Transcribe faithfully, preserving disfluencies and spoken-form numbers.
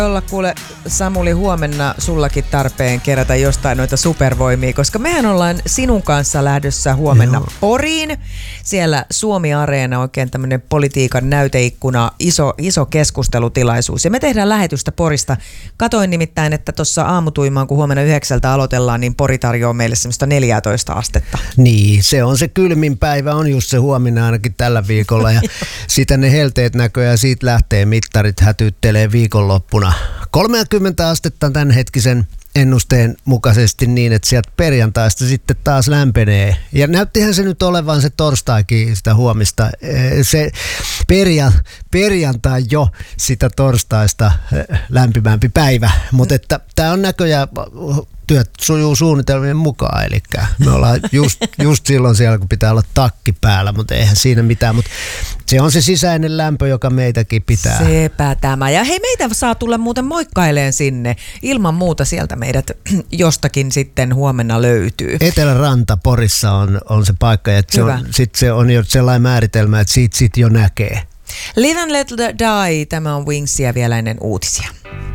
Olla kuule Samuli huomenna sullakin tarpeen kerätä jostain noita supervoimia, koska mehän ollaan sinun kanssa lähdössä huomenna Joo. Poriin. Siellä Suomi-areena, oikein tämmöinen politiikan näyteikkuna, iso, iso keskustelutilaisuus. Ja me tehdään lähetystä Porista. Katoin nimittäin, että tuossa aamutuimaan, kun huomenna yhdeksältä aloitellaan, niin Pori tarjoaa meille semmoista neljätoista astetta. Niin, se on se kylmin päivä, on just se huomenna ainakin tällä viikolla. Ja sitä ne helteet näköjään, siitä lähtee mittarit hätyttelee viikonloppuna. kolmekymmentä astetta tämänhetkisen ennusteen mukaisesti niin, että sieltä perjantaista sitten taas lämpenee. Ja näyttihän se nyt olevan se torstaikin sitä huomista. Se perja, perjantai jo sitä torstaista lämpimämpi päivä. Mutta että tämä on näköjään työt sujuu suunnitelmien mukaan, eli me ollaan just, just silloin siellä, kun pitää olla takki päällä, mutta eihän siinä mitään, mutta se on se sisäinen lämpö, joka meitäkin pitää. Sepä tämä. Ja hei, meitä saa tulla muuten moikkaileen sinne. Ilman muuta sieltä meidät jostakin sitten huomenna löytyy. Eteläranta Porissa on, on se paikka, ja se on, sit se on jo sellainen määritelmä, että siitä sit jo näkee. Live and Let Die, tämä on Wingsia vielä ennen uutisia.